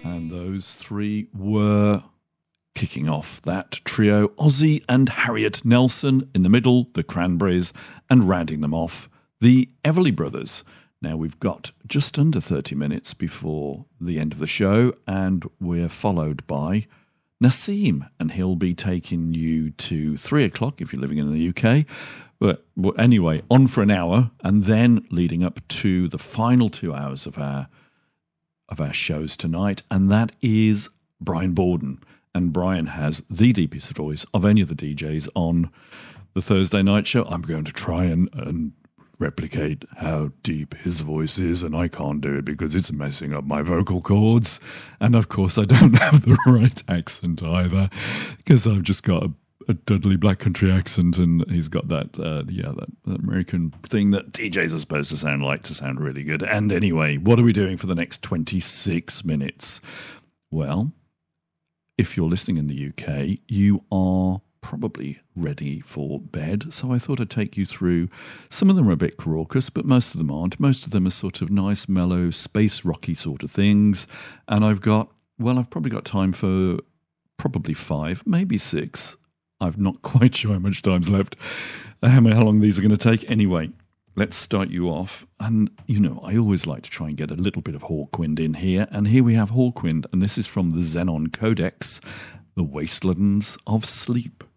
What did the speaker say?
And those three were kicking off that trio, Ozzy and Harriet Nelson. In the middle, the Cranberries, and rounding them off, the Everly Brothers. Now we've got just under 30 minutes before the end of the show, and we're followed by Nassim, and he'll be taking you to 3 o'clock if you're living in the UK. But anyway, on for an hour, and then leading up to the final 2 hours of our shows tonight, and that is Brian Borden. And Brian has the deepest voice of any of the DJs on the Thursday night show. I'm going to try and replicate how deep his voice is, and I can't do it because it's messing up my vocal cords. And of course, I don't have the right accent either, because I've just got a Dudley Black Country accent, and he's got that American thing that DJs are supposed to sound really good. And anyway, what are we doing for the next 26 minutes? Well, if you're listening in the UK, you are probably ready for bed, so I thought I'd take you through. Some of them are a bit raucous, but most of them aren't. Most of them are sort of nice, mellow, space rocky sort of things, and I've probably got time for probably 5, maybe 6. I'm not quite sure how much time's left, how long these are going to take. Anyway, let's start you off. And, I always like to try and get a little bit of Hawkwind in here. And here we have Hawkwind, and this is from the Xenon Codex, The Wastelands of Sleep.